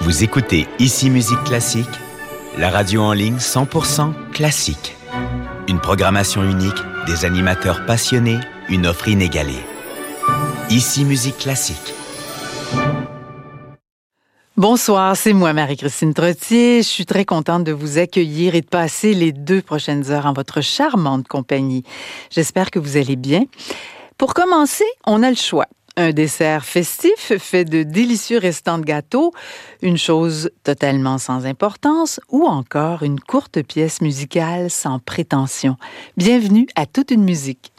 Vous écoutez Ici Musique Classique, la radio en ligne 100% classique. Une programmation unique, des animateurs passionnés, une offre inégalée. Ici Musique Classique. Bonsoir, c'est moi, Marie-Christine Trottier. Je suis très contente de vous accueillir et de passer les 2 prochaines heures en votre charmante compagnie. J'espère que vous allez bien. Pour commencer, on a le choix. Un dessert festif fait de délicieux restants de gâteau, une chose totalement sans importance ou encore une courte pièce musicale sans prétention. Bienvenue à Toute une musique.